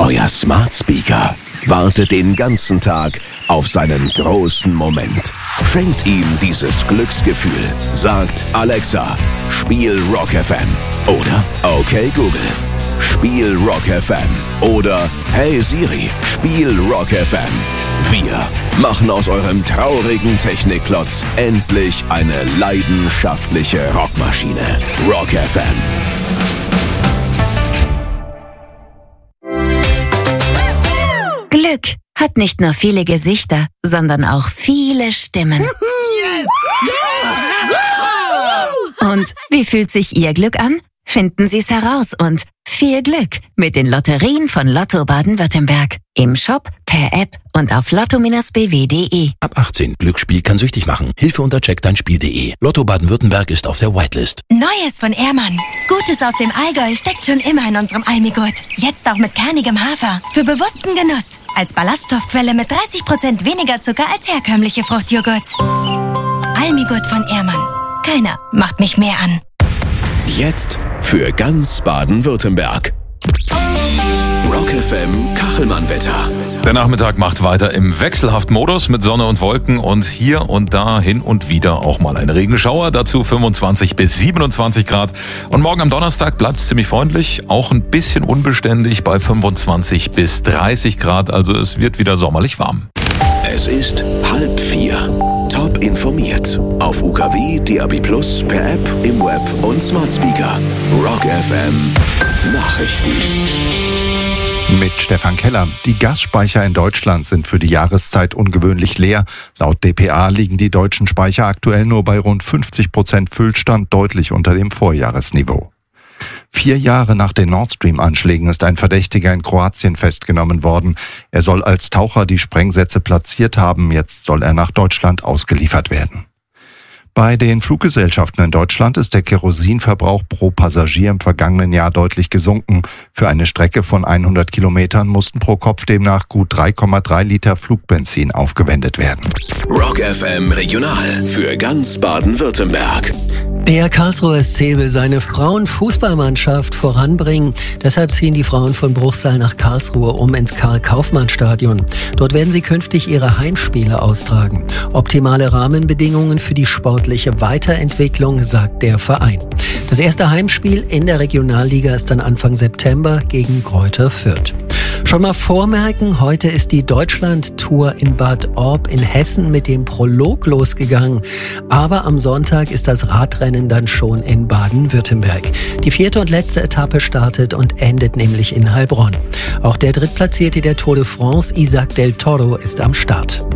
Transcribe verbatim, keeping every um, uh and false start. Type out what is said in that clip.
Euer Smart Speaker wartet den ganzen Tag auf seinen großen Moment. Schenkt ihm dieses Glücksgefühl. Sagt Alexa, spiel Rock F M. Oder okay Google, spiel Rock F M. Oder hey Siri, spiel Rock F M. Wir machen aus eurem traurigen Technikklotz endlich eine leidenschaftliche Rockmaschine. Rock F M. Glück hat nicht nur viele Gesichter, sondern auch viele Stimmen. Yes! Und wie fühlt sich Ihr Glück an? Finden Sie es heraus und viel Glück mit den Lotterien von Lotto Baden-Württemberg. Im Shop, per App und auf lotto Bindestrich b w punkt d e. Ab achtzehn. Glücksspiel kann süchtig machen. Hilfe unter check dein spiel punkt d e. Lotto Baden-Württemberg ist auf der Whitelist. Neues von Ehrmann. Gutes aus dem Allgäu steckt schon immer in unserem Almigurt. Jetzt auch mit kernigem Hafer. Für bewussten Genuss. Als Ballaststoffquelle mit dreißig Prozent weniger Zucker als herkömmliche Fruchtjoghurts. Almigurt von Ehrmann. Keiner macht mich mehr an. Jetzt für ganz Baden-Württemberg. Rock F M Kachelmann-Wetter. Der Nachmittag macht weiter im wechselhaften Modus mit Sonne und Wolken und hier und da hin und wieder auch mal ein Regenschauer. Dazu fünfundzwanzig bis siebenundzwanzig Grad. Und morgen am Donnerstag bleibt es ziemlich freundlich, auch ein bisschen unbeständig bei fünfundzwanzig bis dreißig Grad. Also es wird wieder sommerlich warm. Es ist halb vier. Top informiert. Auf U K W, D A B Plus, per App, im Web und Smart Speaker. Rock F M Nachrichten. Mit Stefan Keller. Die Gasspeicher in Deutschland sind für die Jahreszeit ungewöhnlich leer. Laut D P A liegen die deutschen Speicher aktuell nur bei rund fünfzig Prozent Füllstand, deutlich unter dem Vorjahresniveau. Vier Jahre nach den Nord Stream-Anschlägen ist ein Verdächtiger in Kroatien festgenommen worden. Er soll als Taucher die Sprengsätze platziert haben. Jetzt soll er nach Deutschland ausgeliefert werden. Bei den Fluggesellschaften in Deutschland ist der Kerosinverbrauch pro Passagier im vergangenen Jahr deutlich gesunken. Für eine Strecke von hundert Kilometern mussten pro Kopf demnach gut drei Komma drei Liter Flugbenzin aufgewendet werden. Rock F M Regional für ganz Baden-Württemberg. Der Karlsruher S C will seine Frauenfußballmannschaft voranbringen. Deshalb ziehen die Frauen von Bruchsal nach Karlsruhe um ins Karl-Kaufmann-Stadion. Dort werden sie künftig ihre Heimspiele austragen. Optimale Rahmenbedingungen für die sportliche Weiterentwicklung, sagt der Verein. Das erste Heimspiel in der Regionalliga ist dann Anfang September gegen Greuther Fürth. Schon mal vormerken, heute ist die Deutschland-Tour in Bad Orb in Hessen mit dem Prolog losgegangen. Aber am Sonntag ist das Radrennen dann schon in Baden-Württemberg. Die vierte und letzte Etappe startet und endet nämlich in Heilbronn. Auch der Drittplatzierte der Tour de France, Isaac del Toro, ist am Start.